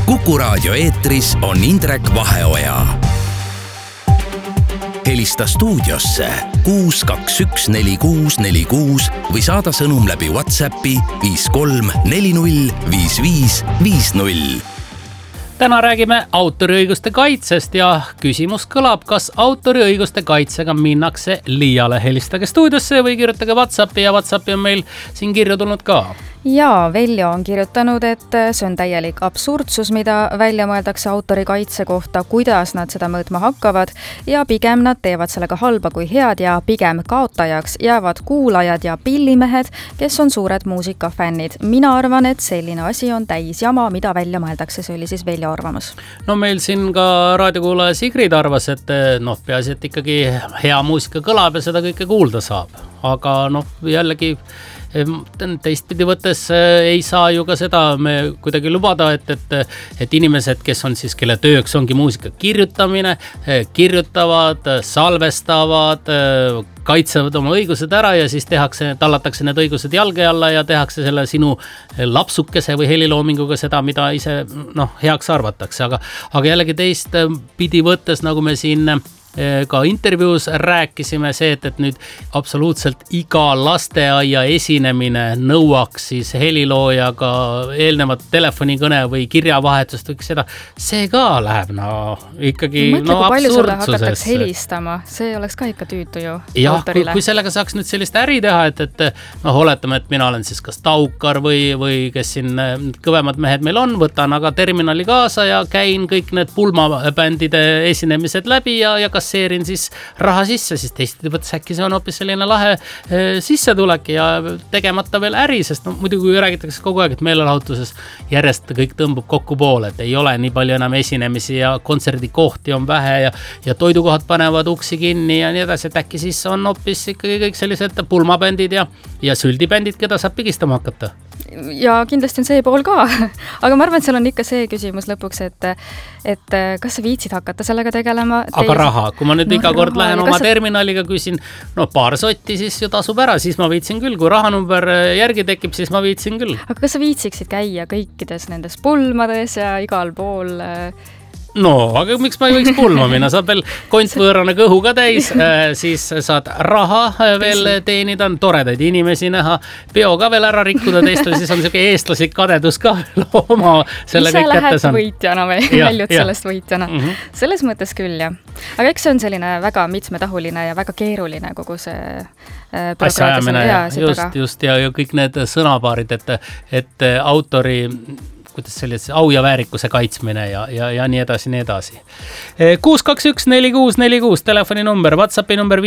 Kuku Raadio eetris on Indrek Vaheoja. Helista stuudiosse 6214646 või saada sõnum läbi WhatsAppi 53405550. Täna räägime autoriõiguste kaitsest ja küsimus kõlab, kas autoriõiguste kaitsega minnakse liiale. Helistage stuudiosse või kirjutage WhatsAppi ja WhatsAppi on meil siin kirju tulnud ka. Ja Veljo on kirjutanud, et see on täielik absurdsus, mida välja mõeldakse autori kaitse kohta, kuidas nad seda mõõtma hakkavad ja pigem nad teevad sellega halba kui head ja pigem kaotajaks jäävad kuulajad ja pillimehed, kes on suured muusikafännid. Mina arvan, et selline asi on täis jama, mida välja mõeldakse. See oli siis Veljo arvamus. No meil siin ka raadiokuulaja Sigrid arvas, et peaasi, et ikkagi hea muusika kõlab ja seda kõike kuulda saab. Aga jällegi teistpidi võttes ei saa ju ka seda me kuidagi lubada, et inimesed, kes on siis, kelle tööks ongi muusika kirjutamine, kirjutavad, salvestavad, kaitsevad oma õigused ära ja siis tallatakse need õigused jalge alla ja tehakse selle sinu lapsukese või heliloominguga seda, mida ise heaks arvatakse. Aga jällegi teist pidi võttes, nagu me siin ka intervjuus rääkisime, see, et nüüd absoluutselt iga lasteaia esinemine nõuaks siis heliloojaga eelnevat telefonikõne või kirjavahetust või seda, see ka läheb ikkagi mõtle, kui palju sulle hakatakse absurdsusesse. helistama, see oleks ka ikka tüütu ju jah, autorile. Kui sellega saaks nüüd sellist äri teha, et oletame, et mina olen siis kas Taukar või kes siin kõvemad mehed meil on, võtan aga terminali kaasa ja käin kõik need pulmabändide esinemised läbi ja kasseerin siis raha sisse, siis teistpidi võttes äkki see on hoopis selline lahe sissetulek ja tegemata veel äri, sest muidugi kui räägitakse kogu aeg, et meelelahutuses järjest kõik tõmbub kokku poole, et ei ole nii palju enam esinemisi ja kontserdikohti on vähe ja toidukohad panevad uksi kinni ja nii edasi, et äkki siis on hoopis ikkagi kõik sellised pulmabändid ja süldibändid, keda saab pigistama hakata. Ja kindlasti on see pool ka, aga ma arvan, et seal on ikka see küsimus lõpuks, et kas sa viitsid hakata sellega tegelema. Aga raha, kui ma nüüd iga kord lähen oma terminaliga küsin, paar sotti, siis ju tasub ära, siis ma viitsin küll, kui rahanumber järgi tekib, siis ma viitsin küll. Aga kas sa viitsiksid käia kõikides nendes pulmades ja igal pool? Aga miks ma ei võiks pulma minna, saab veel kontvõõrane kõhu ka täis, siis saad raha veel teenida, on toredaid inimesi näha, peo ka veel ära rikkuda teistel, siis on selline eestlaslik kadedus ka oma selle kõik kätte saanud. Ise lähed võitjana või väljud sellest võitjana. Selles mõttes küll, jah. Aga eks see on selline väga mitmetahuline ja väga keeruline kogu see asjaajamine, just ja kõik need sõnapaarid, et autori kuidas sellise au ja väärikuse kaitsmine ja nii edasi, nii edasi. 6214646 telefoninumber, WhatsAppi number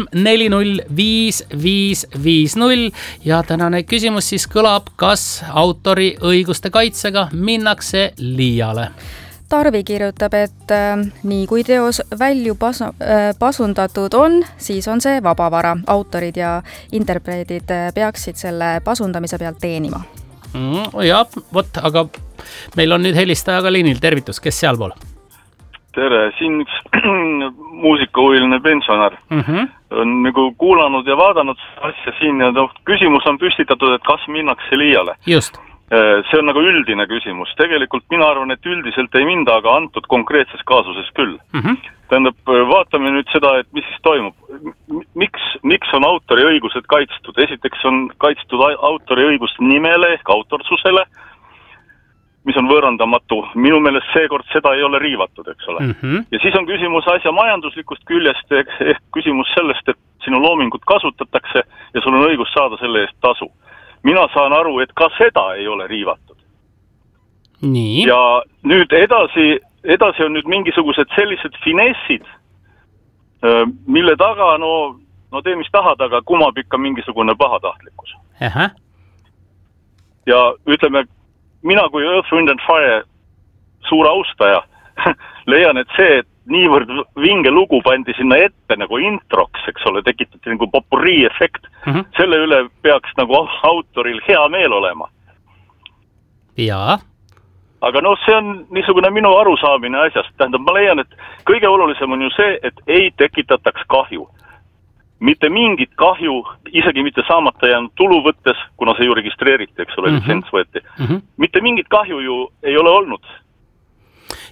53405550 ja tänane küsimus siis kõlab, kas autori õiguste kaitsega minnakse liiale. Tarvi kirjutab, et nii kui teos välju pasundatud on, siis on see vabavara. Autorid ja interpreedid peaksid selle pasundamise pealt teenima. Ja, aga meil on nüüd helistajaga liinil. Tervitus, kes seal pool? Tere, siin üks muusikahuviline pensionär on nagu kuulanud ja vaadanud asja siin ja küsimus on püstitatud, et kas minnakse liiale. Just. See on nagu üldine küsimus. Tegelikult mina arvan, et üldiselt ei minda, aga antud konkreetses kaasuses küll. Tähendab, vaatame nüüd seda, et mis siis toimub. Miks on autori õigused kaitstud? Esiteks on kaitstud autori õigust nimele ehk autorsusele, mis on võõrandamatu. Minu meelest seekord seda ei ole riivatud, eks ole. Ja siis on küsimus asja majanduslikust küljest ehk küsimus sellest, et sinu loomingut kasutatakse ja sul on õigus saada selle eest tasu. Mina saan aru, et ka seda ei ole riivatud. Nii. Ja nüüd edasi on nüüd mingisugused sellised finessid, mille taga, tee mis tahad, aga kumab ikka mingisugune pahatahtlikkus. Aha. Ja ütleme, mina kui Earth, Wind and Fire suur austaja leian, et see, et niivõrd vinge lugu pandi sinna ette nagu introks, eks ole, tekitati nagu popurrii efekt. Selle üle peaks nagu autoril hea meel olema. Jaa. Aga see on niisugune minu arusaamine asjast. Tähendab, ma leian, et kõige olulisem on ju see, et ei tekitataks kahju. Mitte mingit kahju, isegi mitte saamata jäänud tulu võttes, kuna see ju registreeriti, eks ole, litsents võeti. Mitte mingit kahju ju ei ole olnud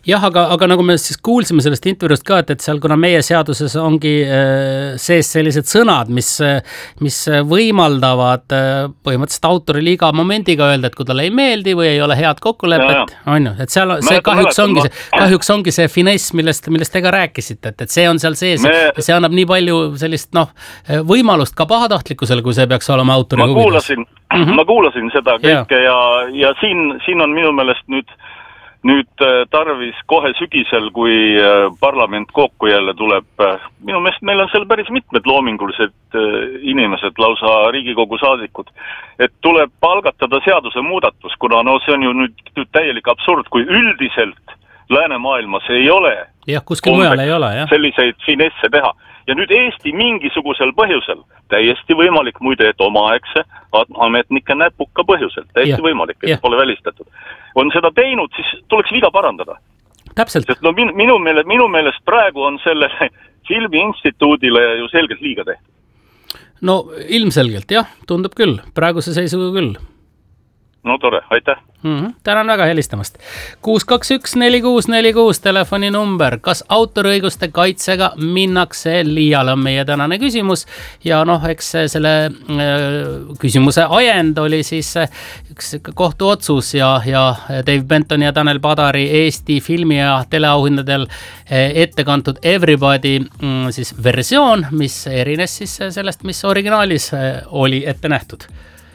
jah, aga nagu me siis kuulsime sellest intervjuust ka, et seal kuna meie seaduses ongi sees sellised sõnad, mis võimaldavad põhimõtteliselt autorile iga momendiga öelda, et kui talle ei meeldi või ei ole head kokkulepet, on ju, et seal see kahjuks ongi see finess, millest te ka rääkisite, et see on seal sees ja see annab nii palju sellist võimalust ka pahatahtlikkusele, kui see peaks olema autori huvides. Ma kuulasin seda kõike ja siin on minu meelest nüüd tarvis kohe sügisel, kui parlament kokku jälle tuleb, minu meelest meil on seal päris mitmed loomingulised inimesed, lausa Riigikogu saadikud, et tuleb algatada seaduse muudatus, kuna see on ju nüüd täielik absurd, kui üldiselt läänemaailmas ei ole kuskil mujal ei ole, selliseid finesse teha. Ja nüüd Eesti mingisugusel põhjusel, täiesti võimalik muide, et omaaegse ametnike näpuka põhjusel, täiesti võimalik, et pole välistatud. On seda teinud, siis tuleks viga parandada. Täpselt. Sest minu meelest praegu on selle filmiinstituudile ju selgelt liiga tehtud. No ilmselgelt, tundub küll, praeguse seisuga küll. No tore, aitäh. Tänan väga helistamast. 621-4646 telefoninumber. Kas autoriõiguste kaitsega minnakse liiale on meie tänane küsimus ja eks selle küsimuse ajend oli siis üks kohtuotsus ja Dave Benton ja Tanel Padari Eesti filmi- ja teleauhindadel ette kantud Everybody siis versioon, mis erines siis sellest, mis originaalis oli ette nähtud.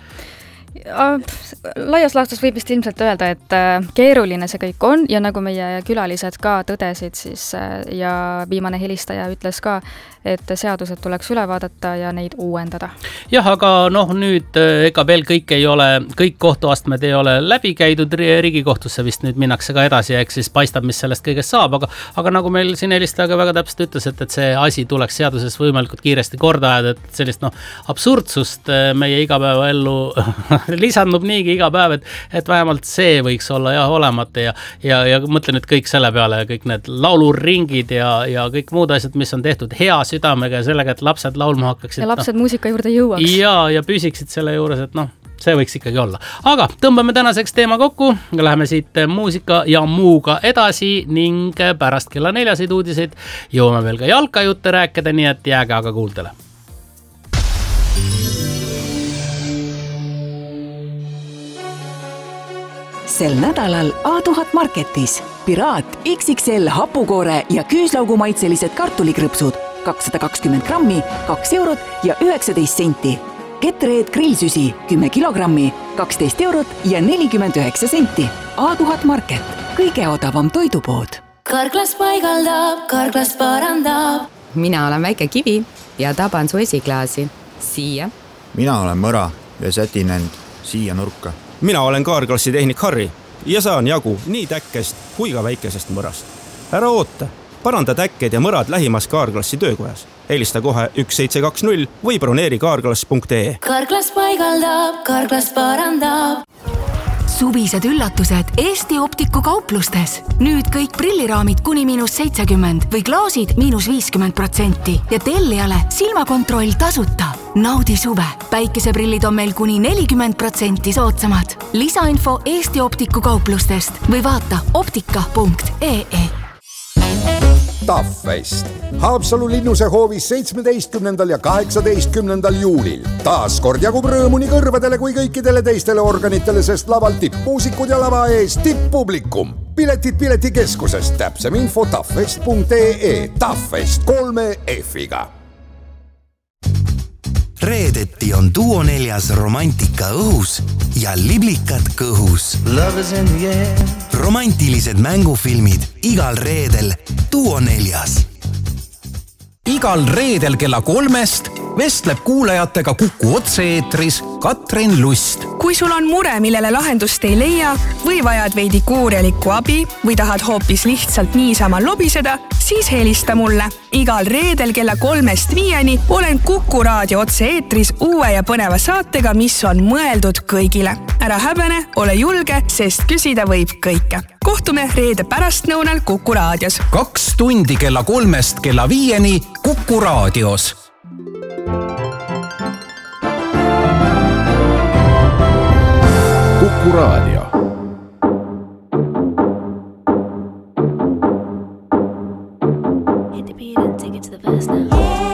Laias laastus võib vist ilmselt öelda, et keeruline see kõik on ja nagu meie külalised ka tõdesid siis ja viimane helistaja ütles ka, et seadused tuleks üle vaadata ja neid uuendada. Jah, aga nüüd ega veel kõik kohtuastmed ei ole läbi käidud, Riigikohtusse vist nüüd minnakse ka edasi ja eks siis paistab, mis sellest kõigest saab, aga nagu meil siin helistaja väga täpselt ütles, et see asi tuleks seaduses võimalikult kiiresti korda ajada, et sellist absurdsust meie igapäevaellu lisandub niigi iga päev, et vähemalt see võiks olla olemata ja mõtlen nüüd kõik selle peale ja kõik need lauluringid ja kõik muud asjad, mis on tehtud hea südamega ja sellega, et lapsed laulma hakkaksid. Ja lapsed muusika juurde jõuaks. Ja püsiksid selle juures, et see võiks ikkagi olla. Aga tõmbame tänaseks teema kokku, läheme siit muusika ja muuga edasi ning pärast kella 4 uudiseid jõuame veel ka jalkajutte rääkida, nii et jääge aga kuuldele. Sel nädalal A1000 Marketis Piraat XXL hapukoore ja küüslaugumaitselised kartulikrõpsud 220 grammi, 2 eurot ja 19 senti. Ketreed grillsüsi 10 kilogrammi, 12 eurot ja 49 senti. A1000 Market, kõige odavam toidupood. Karklas paigaldab, Karklas parandab. Mina olen väike kivi ja taban su esiklaasi. Siia. Mina olen mõra ja sätin end siia nurka. Mina olen Karklassi tehnik Harri ja saan jagu nii täkkest kui ka väikesest mõrast. Ära oota, paranda täkked ja mõrad lähimas Karklassi töökojas. Helista kohe 1720 või broneeri karklas.ee. Karklas paigaldab, Karklas parandab. Suvised üllatused Eesti Optiku kauplustes. Nüüd kõik prilliraamid kuni -70 või klaasid -50% ja tellijale silmakontroll tasuta. Naudi suve. Päikeseprillid on meil kuni 40% soodsamad. Lisainfo Eesti Optiku kauplustest või vaata optika.ee. Taffest. Haapsalu linnuse hoovis 17. ja 18. juulil. Taas kord jagub rõõmu nii kõrvadele kui kõikidele teistele organitele, sest laval tippmuusikud ja lava ees tipppublikum. Piletid piletikeskusest, täpsem info taffest.ee. Taffest 3 F-iga. Reedeti on Duo 4 romantika õhus ja liblikad kõhus. Romantilised mängufilmid igal reedel Duo 4. Igal reedel kella 3 vestleb kuulajatega Kuku otse-eetris Katrin Lust. Kui sul on mure, millele lahendust ei leia või vajad veidi kuurjalikku abi või tahad hoopis lihtsalt niisama lobiseda, siis helista mulle. Igal reedel kella 3-5 olen Kuku raadio otse-eetris uue ja põneva saatega, mis on mõeldud kõigile. Ära häbene, ole julge, sest küsida võib kõike. Kohtume reede pärastnõunal Kuku raadios. 2 tundi kella 3 kella 5 Kuku raadios. Kuku raadio. hit the beat and take it to the verse now.